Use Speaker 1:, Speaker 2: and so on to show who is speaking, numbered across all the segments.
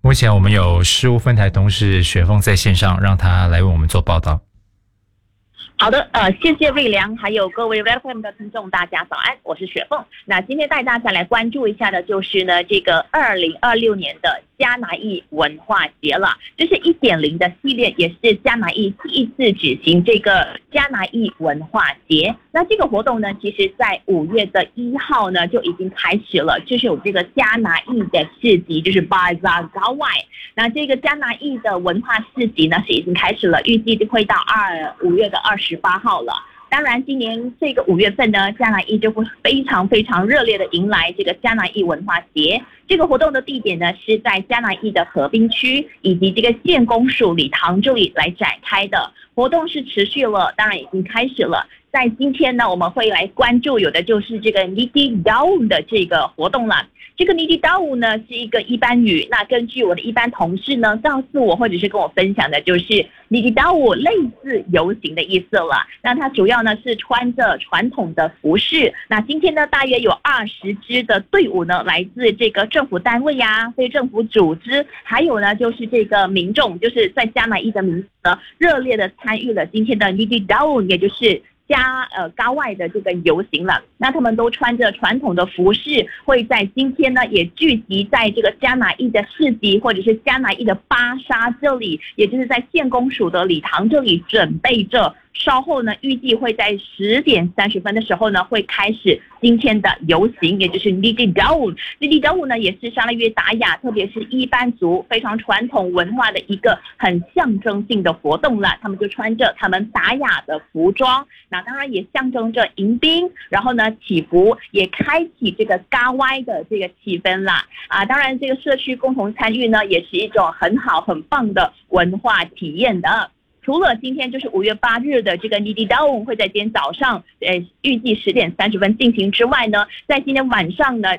Speaker 1: 目前我们有事务分台同事雪凤在线上，让他来为我们做报道。
Speaker 2: 好的，谢谢瑞良，还有各位 RedFM 的听众，大家早安，我是雪凤。那今天带大家来关注一下的就是呢，这个2026年的嘉南艺文化节了，这是 1.0 的系列，也是嘉南艺第一次举行这个嘉南艺文化节。那这个活动呢，其实在5月1号呢就已经开始了，就是有这个嘉南艺的市集，就是 Bazaar Gawai。那这个嘉南艺的文化市集呢是已经开始了，预计会到5月28号了。当然，今年这个5月份呢，嘉南艺就会非常非常热烈的迎来这个嘉南艺文化节。这个活动的地点呢是在嘉南艺的河滨区以及这个县公署礼堂这里来展开的。活动是持续了，当然已经开始了。在今天呢，我们会来关注有的就是这个 Nidi Daun 的这个活动了。这个 Nidi Daun 呢是一个一般语，那根据我的一般同事呢告诉我或者是跟我分享的，就是 Nidi Daun 类似游行的意思了。那它主要呢是穿着传统的服饰。那今天呢大约有20支的队伍呢，来自这个政府单位呀、非政府组织，还有呢就是这个民众，就是在嘉南艺的民呢热烈的参与了今天的 Nidi Daun， 也就是高外的这个游行了。那他们都穿着传统的服饰，会在今天呢也聚集在这个嘉南艺的市集或者是嘉南艺的巴沙这里，也就是在县公署的礼堂这里准备着。稍后呢，预计会在10点30分的时候呢，会开始今天的游行，也就是 Nidi Daun。Nidi Daun 呢，也是沙拉越达雅，特别是伊班族非常传统文化的一个很象征性的活动了。他们就穿着他们达雅的服装，那当然也象征着迎宾，然后呢祈福，也开启这个嘎歪的这个气氛啦。当然这个社区共同参与呢，也是一种很好很棒的文化体验的。除了今天就是5月8日的这个 Nidi Daun 会在今天早上预计10点30分进行之外呢，在今天晚上的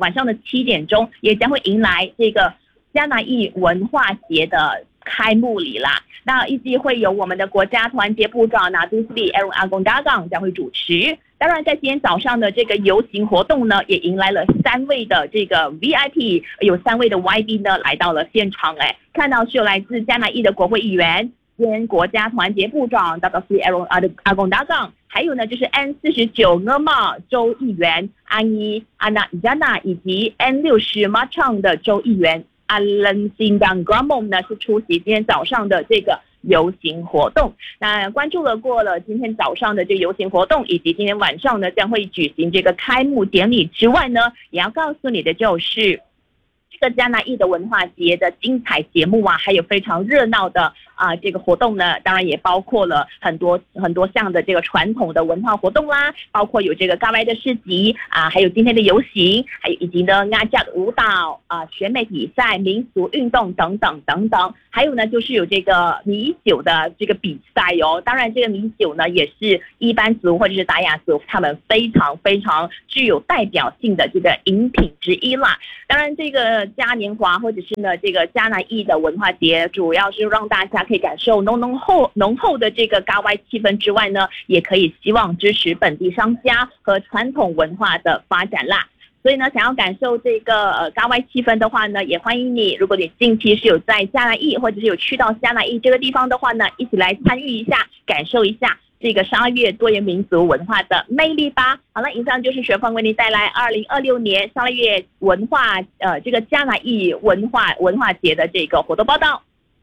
Speaker 2: 7点钟也将会迎来这个嘉南艺文化节的开幕礼啦。那预计会由我们的国家团结部长拿督斯里 Aaron Agong Dagang 将会主持。当然在今天早上的这个游行活动呢，也迎来了3位的这个 VIP， 有3位的 YB 呢来到了现场。看到是有来自嘉南艺的国会议员兼国家团结部长达达斯 Aaron Agong Dagang， 还有呢就是 N49 额玛州议员安妮阿纳伊加纳，以及 N60 马昌的州议员阿伦辛当 Gramom 呢是出席今天早上的这个游行活动。那关注过了今天早上的这个游行活动，以及今天晚上呢将会举行这个开幕典礼之外呢，也要告诉你的就是这个嘉南艺的文化节的精彩节目还有非常热闹的这个活动呢，当然也包括了很多项的这个传统的文化活动啦，包括有这个嘎歪的市集还有今天的游行，还有以及呢阿家的舞蹈选美比赛、民俗运动等等等等，还有呢就是有这个米酒的这个比赛当然这个米酒呢也是伊班族或者是达雅族他们非常非常具有代表性的这个饮品之一啦。当然这个嘉年华或者是呢这个嘉南艺的文化节，主要是让大家可以感受浓厚的这个嘎歪气氛之外呢，也可以希望支持本地商家和传统文化的发展啦。所以呢，想要感受这个嘎歪气氛的话呢，也欢迎你，如果你近期是有在嘉南艺或者是有去到嘉南艺这个地方的话呢，一起来参与一下，感受一下这个沙拉越多元民族文化的魅力吧。好了，以上就是雪凤为您带来2026年沙拉越文化这个嘉南艺文化节的这个活动报道。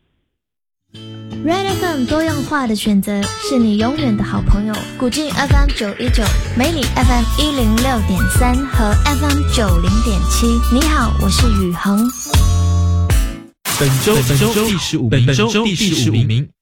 Speaker 3: Red FM 多样化的选择是你永远的好朋友。古晋 FM 919，美里 FM 106.3和 FM 90.7。你好，我是宇恒。
Speaker 4: 本周第15名。